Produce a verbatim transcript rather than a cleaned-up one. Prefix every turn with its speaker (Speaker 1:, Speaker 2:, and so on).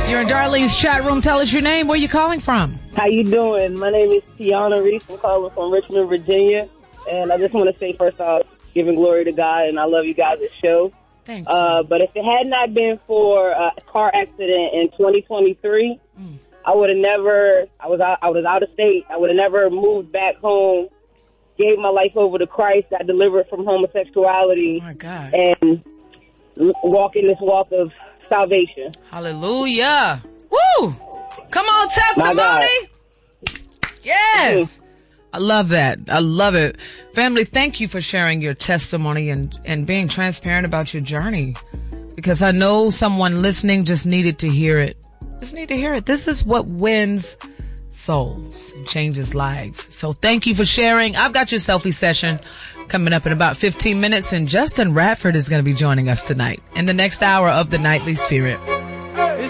Speaker 1: You're in Darlene's chat room. Tell us your name. Where you calling from?
Speaker 2: How you doing? My name is Tiana Reese. I'm calling from Richmond, Virginia. And I just want to say, first off, giving glory to God, and I love you guys' show.
Speaker 1: Thank you.
Speaker 2: Uh, but if it had not been for a car accident in twenty twenty-three, mm. I would have never, I was out, I was out of state. I would have never moved back home, gave my life over to Christ. I delivered from homosexuality.
Speaker 1: Oh my God.
Speaker 2: And walk in this walk of salvation.
Speaker 1: Hallelujah. Woo! Come on, testimony. Yes. I love that. I love it. Family, thank you for sharing your testimony and, and being transparent about your journey. Because I know someone listening just needed to hear it. Just need to hear it. This is what wins souls and changes lives. So thank you for sharing. I've got your selfie session coming up in about fifteen minutes, and Justin Radford is going to be joining us tonight in the next hour of the Nightly Spirit.